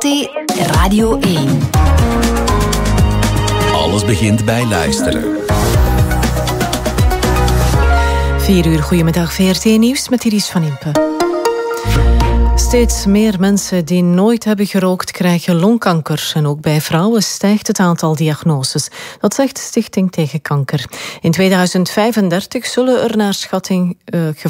VRT Radio 1. Alles begint bij luisteren. 4 uur, goedemiddag, VRT-nieuws met Iris van Impe. Steeds meer mensen die nooit hebben gerookt krijgen longkanker. En ook bij vrouwen stijgt het aantal diagnoses. Dat zegt de Stichting tegen Kanker. In 2035 zullen er naar schatting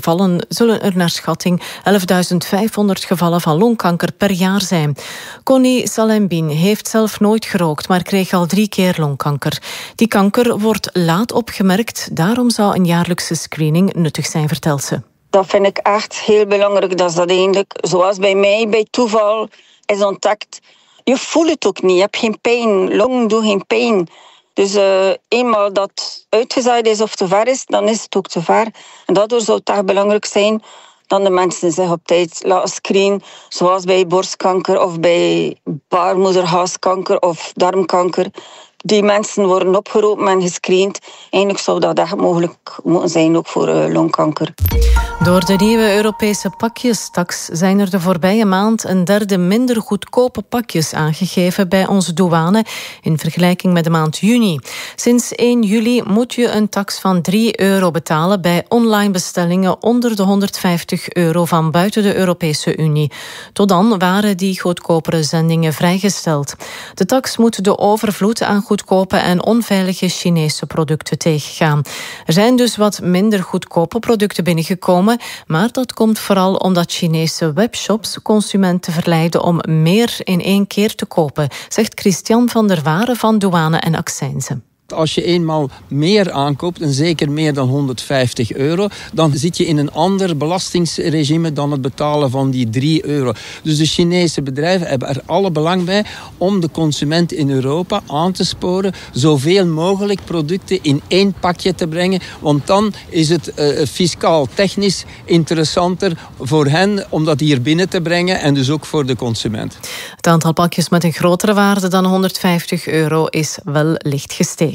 11.500 gevallen van longkanker per jaar zijn. Connie Salembin heeft zelf nooit gerookt, maar kreeg al 3 keer longkanker. Die kanker wordt laat opgemerkt. Daarom zou een jaarlijkse screening nuttig zijn, vertelt ze. Dat vind ik echt heel belangrijk, dat eigenlijk, zoals bij mij, bij toeval is ontdekt. Je voelt het ook niet, je hebt geen pijn, longen doen geen pijn. Dus eenmaal dat uitgezaaid is of te ver is, dan is het ook te ver. En daardoor zou het echt belangrijk zijn dat de mensen zich op tijd laten screenen, zoals bij borstkanker of bij baarmoederhalskanker of darmkanker. Die mensen worden opgeroepen en gescreend. Eigenlijk zou dat echt mogelijk moeten zijn, ook voor longkanker. Door de nieuwe Europese pakjestaks zijn er de voorbije maand 1/3 minder goedkope pakjes aangegeven bij onze douane in vergelijking met de maand juni. Sinds 1 juli moet je een taks van €3 betalen bij online bestellingen onder de €150 van buiten de Europese Unie. Tot dan waren die goedkopere zendingen vrijgesteld. De taks moet de overvloed aan goedkope en onveilige Chinese producten tegengaan. Er zijn dus wat minder goedkope producten binnengekomen, maar dat komt vooral omdat Chinese webshops consumenten verleiden om meer in 1 keer te kopen, zegt Christian van der Waren van Douane en Accijnzen. Als je eenmaal meer aankoopt, en zeker meer dan €150, dan zit je in een ander belastingsregime dan het betalen van die €3. Dus de Chinese bedrijven hebben er alle belang bij om de consument in Europa aan te sporen zoveel mogelijk producten in 1 pakje te brengen, want dan is het fiscaal technisch interessanter voor hen om dat hier binnen te brengen en dus ook voor de consument. Het aantal pakjes met een grotere waarde dan €150 is wel licht gestegen.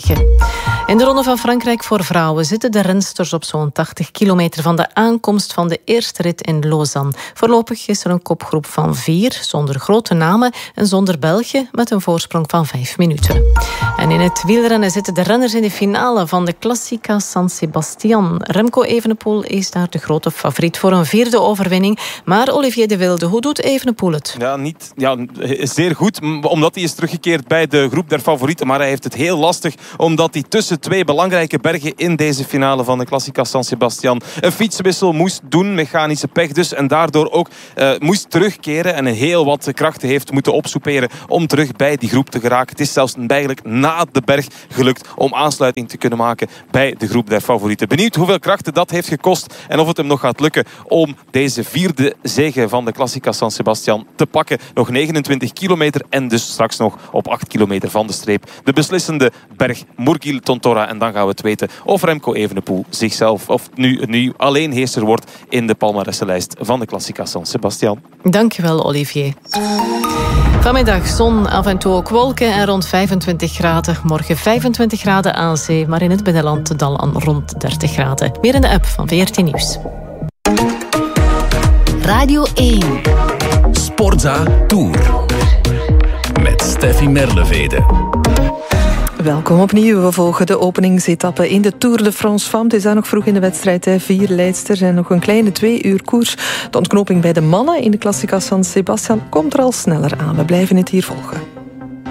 In de Ronde van Frankrijk voor vrouwen zitten de rensters op zo'n 80 kilometer van de aankomst van de eerste rit in Lausanne. Voorlopig is er een kopgroep van 4, zonder grote namen en zonder België, met een voorsprong van 5 minuten. En in het wielrennen zitten de renners in de finale van de Classica San Sebastian. Remco Evenepoel is daar de grote favoriet voor een 4e overwinning. Maar Olivier de Wilde, hoe doet Evenepoel het? Zeer goed, omdat hij is teruggekeerd bij de groep der favorieten. Maar hij heeft het heel lastig, omdat hij tussen 2 belangrijke bergen in deze finale van de Classica San Sebastian een fietswissel moest doen, mechanische pech dus, en daardoor ook moest terugkeren en heel wat krachten heeft moeten opsoeperen om terug bij die groep te geraken. Het is zelfs eigenlijk na de berg gelukt om aansluiting te kunnen maken bij de groep der favorieten. Benieuwd hoeveel krachten dat heeft gekost en of het hem nog gaat lukken om deze 4e zege van de Classica San Sebastian te pakken. Nog 29 kilometer en dus straks nog op 8 kilometer van de streep de beslissende berg Murgil Tontora. En dan gaan we het weten of Remco Evenepoel zichzelf of nu alleen heerser wordt in de palmaressenlijst van de Classica San Sebastian. Dankjewel, Olivier. Vanmiddag zon, af en toe ook wolken en rond 25 graden. Morgen 25 graden aan zee, maar in het binnenland dan rond 30 graden. Meer in de app van VRT Nieuws. Radio 1. Sportza Tour. Met Steffi Merlevede. Welkom opnieuw. We volgen de openingsetappe in de Tour de France Femmes. Het is daar nog vroeg in de wedstrijd. 4 leidsters en nog een kleine 2 uur koers. De ontknoping bij de mannen in de Classica San Sebastian komt er al sneller aan. We blijven het hier volgen.